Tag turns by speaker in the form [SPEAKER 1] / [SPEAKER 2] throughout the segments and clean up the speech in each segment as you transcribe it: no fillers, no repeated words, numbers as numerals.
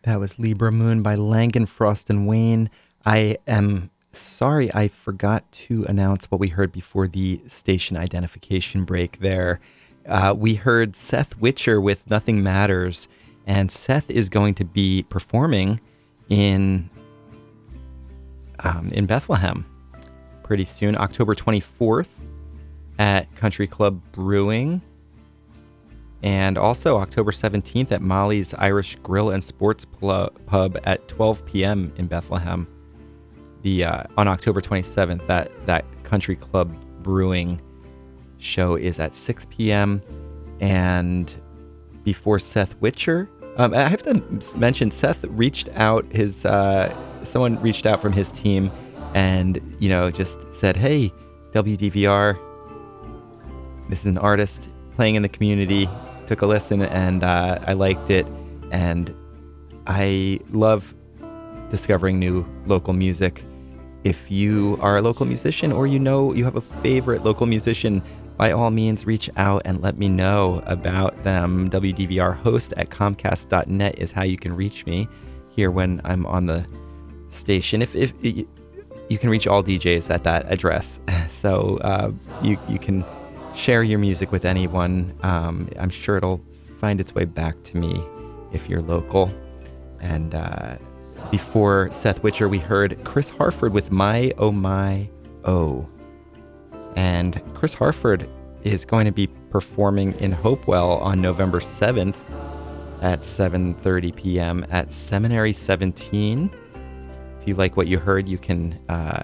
[SPEAKER 1] That was Libra Moon by Langenfrost and Wayne. I am sorry I forgot to announce what we heard before the station identification break there. We heard Seth Witcher with Nothing Matters, and Seth is going to be performing in Bethlehem pretty soon, October 24th at Country Club Brewing. And also October 17th at Molly's Irish Grill and Sports Pub at 12 p.m. in Bethlehem. On October 27th, that Country Club Brewing show is at 6 p.m. And before Seth Witcher, I have to mention Seth reached out. Someone reached out from his team, and just said, "Hey, WDVR, this is an artist playing in the community. Took a listen, and I liked it, and I love discovering new local music. If you are a local musician, or you have a favorite local musician, by all means reach out and let me know about them. WDVR host at comcast.net is how you can reach me here when I'm on the station. If you can reach all DJs at that address, so you can share your music with anyone. I'm sure it'll find its way back to me if you're local. And before Seth Witcher, we heard Chris Harford with My Oh My Oh. And Chris Harford is going to be performing in Hopewell on November 7th at 7:30 p.m. at Seminary 17. If you like what you heard, you can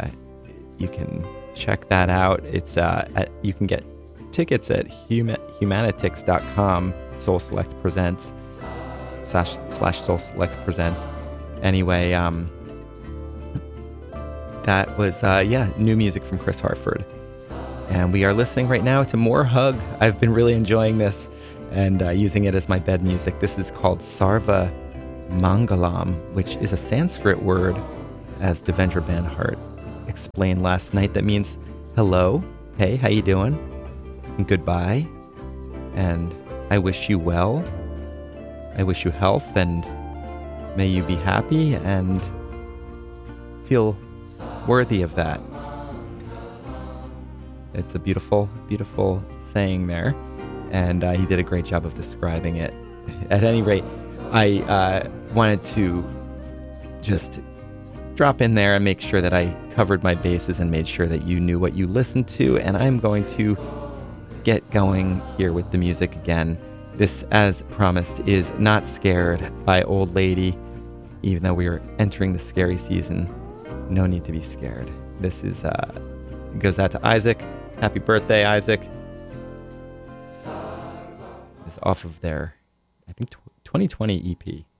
[SPEAKER 1] check that out. It's you can get tickets at humanitix.com Soul Select Presents / Soul Select Presents. Anyway, that was new music from Chris Harford, and we are listening right now to More Hug. I've been really enjoying this and using it as my bed music. This is called Sarva Mangalam, which is a Sanskrit word, as Devendra Banhart explained last night, that means hello, hey, how you doing? And goodbye, and I wish you well. I wish you health, and may you be happy and feel worthy of that. It's a beautiful, beautiful saying there, and he did a great job of describing it. At any rate, I wanted to just drop in there and make sure that I covered my bases and made sure that you knew what you listened to, and I'm going to get going here with the music again. This, as promised, is Not Scared by Old Lady. Even though we are entering the scary season, no need to be scared. This is goes out to Isaac. Happy birthday, Isaac. It's off of their, I think, 2020 EP.